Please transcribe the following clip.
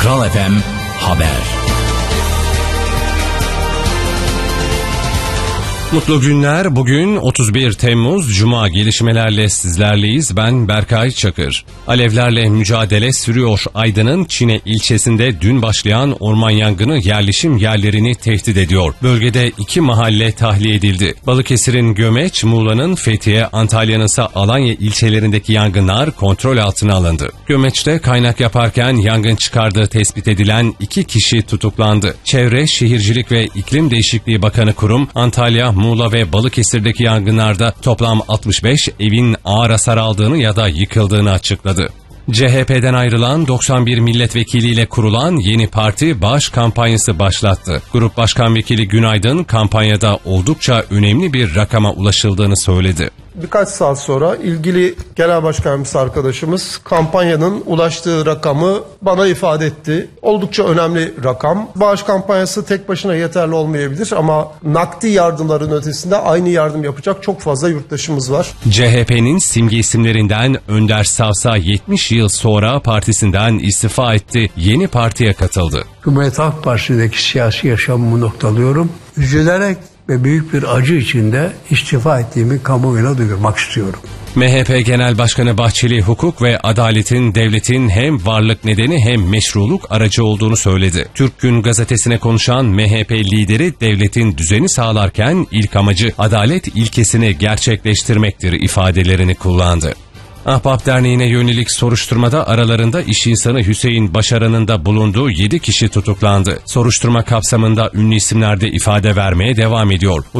Kral FM Haber. Mutlu günler. Bugün 31 Temmuz Cuma, gelişmelerle sizlerleyiz. Ben Berkay Çakır. Alevlerle mücadele sürüyor. Aydın'ın Çine ilçesinde dün başlayan orman yangını yerleşim yerlerini tehdit ediyor. Bölgede 2 mahalle tahliye edildi. Balıkesir'in Gömeç, Muğla'nın Fethiye, Antalya'nın ise Alanya ilçelerindeki yangınlar kontrol altına alındı. Gömeç'te kaynak yaparken yangın çıkardığı tespit edilen 2 kişi tutuklandı. Çevre, Şehircilik ve İklim Değişikliği Bakanı Kurum, Antalya, Muğla ve Balıkesir'deki yangınlarda toplam 65 evin ağır hasar aldığını ya da yıkıldığını açıkladı. CHP'den ayrılan 91 milletvekiliyle kurulan yeni parti bağış kampanyası başlattı. Grup Başkan Vekili Günaydın kampanyada oldukça önemli bir rakama ulaşıldığını söyledi. Birkaç saat sonra ilgili genel başkanımız arkadaşımız kampanyanın ulaştığı rakamı bana ifade etti. Oldukça önemli rakam. Bağış kampanyası tek başına yeterli olmayabilir ama nakdi yardımların ötesinde aynı yardım yapacak çok fazla yurttaşımız var. CHP'nin simge isimlerinden Önder Savsa 70 yıl sonra partisinden istifa etti. Yeni partiye katıldı. Cumhuriyet Halk Partisi'ndeki siyasi yaşamımı noktalıyorum. Üzülerek ve büyük bir acı içinde istifa ettiğimi kamuoyuna duyurmak istiyorum. MHP Genel Başkanı Bahçeli, hukuk ve adaletin devletin hem varlık nedeni hem meşruluk aracı olduğunu söyledi. Türk Gün gazetesine konuşan MHP lideri, devletin düzeni sağlarken ilk amacı adalet ilkesini gerçekleştirmektir ifadelerini kullandı. Ahbap Derneği'ne yönelik soruşturmada aralarında iş insanı Hüseyin Başaran'ın da bulunduğu 7 kişi tutuklandı. Soruşturma kapsamında ünlü isimler de ifade vermeye devam ediyor.